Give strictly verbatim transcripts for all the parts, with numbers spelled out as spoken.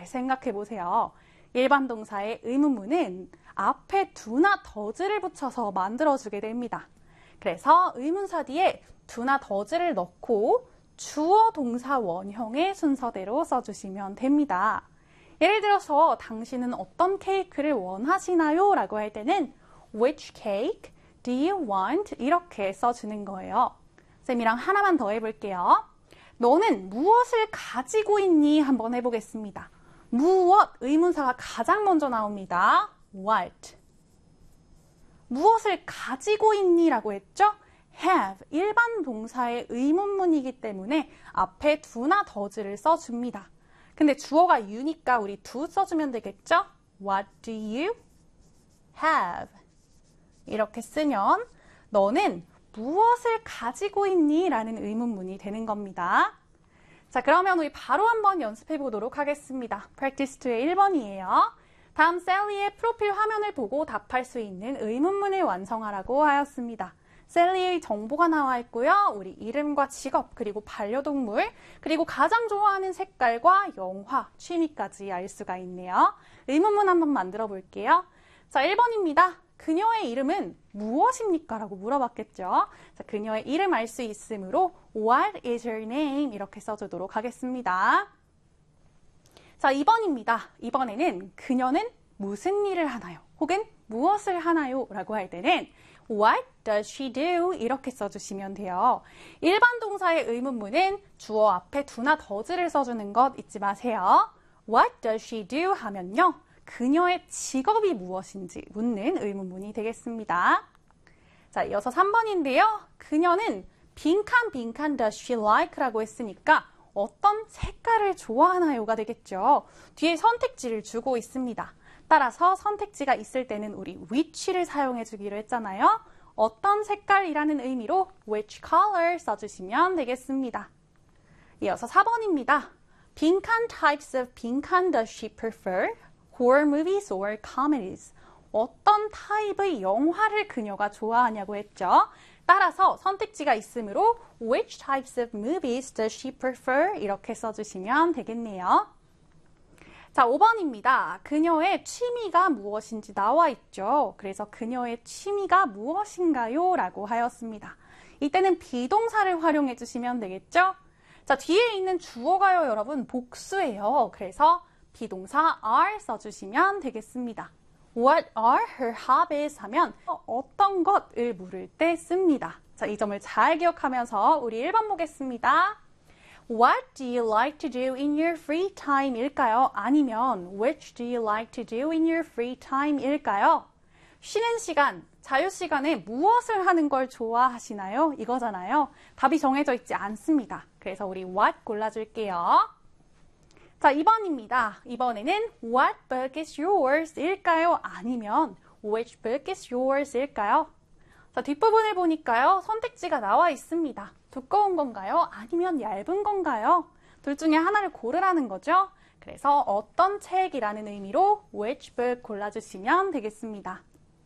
잘 생각해 보세요. 일반 동사의 의문문은 앞에 do나 does를 붙여서 만들어주게 됩니다. 그래서 의문사 뒤에 do나 does를 넣고 주어 동사 원형의 순서대로 써주시면 됩니다. 예를 들어서 당신은 어떤 케이크를 원하시나요? 라고 할 때는 Which cake do you want? 이렇게 써주는 거예요. 쌤이랑 하나만 더 해볼게요. 너는 무엇을 가지고 있니? 한번 해보겠습니다. 무엇 의문사가 가장 먼저 나옵니다. What? 무엇을 가지고 있니? 라고 했죠? have, 일반 동사의 의문문이기 때문에 앞에 do나 does를 써줍니다. 근데 주어가 you니까 우리 do 써주면 되겠죠? What do you have? 이렇게 쓰면 너는 무엇을 가지고 있니? 라는 의문문이 되는 겁니다. 자, 그러면 우리 바로 한번 연습해 보도록 하겠습니다. Practice 이의 일 번이에요. 다음 셀리의 프로필 화면을 보고 답할 수 있는 의문문을 완성하라고 하였습니다. 셀리의 정보가 나와 있고요. 우리 이름과 직업, 그리고 반려동물, 그리고 가장 좋아하는 색깔과 영화, 취미까지 알 수가 있네요. 의문문 한번 만들어 볼게요. 자, 일 번입니다. 그녀의 이름은 무엇입니까? 라고 물어봤겠죠. 자, 그녀의 이름 알 수 있으므로 What is her name? 이렇게 써주도록 하겠습니다. 자, 이 번입니다. 이번에는 그녀는 무슨 일을 하나요? 혹은 무엇을 하나요? 라고 할 때는 What does she do? 이렇게 써주시면 돼요. 일반 동사의 의문문은 주어 앞에 do나 does를 써주는 것 잊지 마세요. What does she do? 하면요. 그녀의 직업이 무엇인지 묻는 의문문이 되겠습니다. 자, 이어서 삼 번인데요. 그녀는 빈칸 빈칸 does she like? 라고 했으니까 어떤 색깔을 좋아하나요가 되겠죠. 뒤에 선택지를 주고 있습니다. 따라서 선택지가 있을 때는 우리 which를 사용해 주기로 했잖아요. 어떤 색깔이라는 의미로 which color 써주시면 되겠습니다. 이어서 사 번입니다. 빈칸 types of 빈칸 does she prefer? Horror movies or comedies? 어떤 타입의 영화를 그녀가 좋아하냐고 했죠. 따라서 선택지가 있으므로 Which types of movies does she prefer? 이렇게 써주시면 되겠네요. 자, 오 번입니다. 그녀의 취미가 무엇인지 나와 있죠. 그래서 그녀의 취미가 무엇인가요? 라고 하였습니다. 이때는 비동사를 활용해 주시면 되겠죠. 자, 뒤에 있는 주어가요, 여러분, 복수예요. 그래서 비동사 are 써주시면 되겠습니다. What are her hobbies? 하면 어떤 것을 물을 때 씁니다. 자, 이 점을 잘 기억하면서 우리 일 번 보겠습니다. What do you like to do in your free time? 일까요? 아니면 Which do you like to do in your free time? 일까요? 쉬는 시간, 자유 시간에 무엇을 하는 걸 좋아하시나요? 이거잖아요. 답이 정해져 있지 않습니다. 그래서 우리 What 골라줄게요. 자, 이 번입니다. 이번에는 What book is yours? 일까요? 아니면 Which book is yours? 일까요? 자, 뒷부분을 보니까요. 선택지가 나와 있습니다. 두꺼운 건가요? 아니면 얇은 건가요? 둘 중에 하나를 고르라는 거죠. 그래서 어떤 책이라는 의미로 Which book 골라주시면 되겠습니다.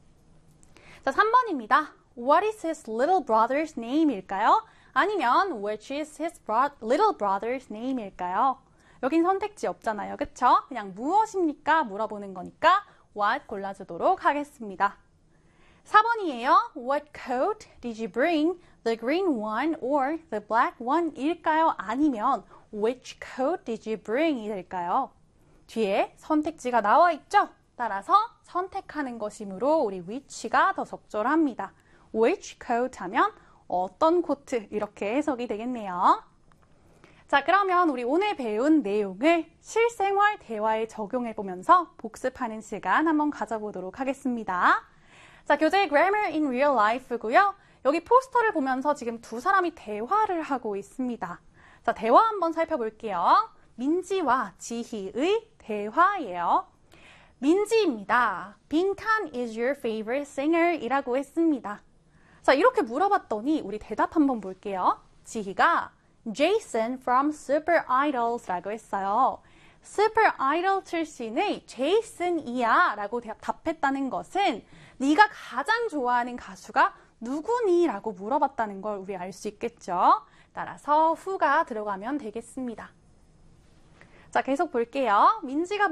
자, 삼 번입니다. What is his little brother's name? 일까요? 아니면 Which is his bro- little brother's name? 일까요? 여긴 선택지 없잖아요. 그쵸? 그냥 무엇입니까? 물어보는 거니까 what 골라주도록 하겠습니다. 사 번이에요. What coat did you bring? The green one or the black one? 일까요? 아니면 which coat did you bring? 이 될까요? 뒤에 선택지가 나와 있죠? 따라서 선택하는 것이므로 우리 which가 더 적절합니다. which coat 하면 어떤 코트 이렇게 해석이 되겠네요. 자, 그러면 우리 오늘 배운 내용을 실생활 대화에 적용해 보면서 복습하는 시간 한번 가져보도록 하겠습니다. 자, 교재 Grammar in Real Life고요. 여기 포스터를 보면서 지금 두 사람이 대화를 하고 있습니다. 자, 대화 한번 살펴볼게요. 민지와 지희의 대화예요. 민지입니다. 빈칸 is your favorite singer? 이라고 했습니다. 자, 이렇게 물어봤더니 우리 대답 한번 볼게요. 지희가 Jason from Super Idols 라고 했어요. Super Idol 출신의 제이슨이야 라고 답했다는 것은 네가 가장 좋아하는 가수가 누구니? 라고 물어봤다는 걸 우리 알 수 있겠죠. 따라서 who가 들어가면 되겠습니다. 자, 계속 볼게요. 민지가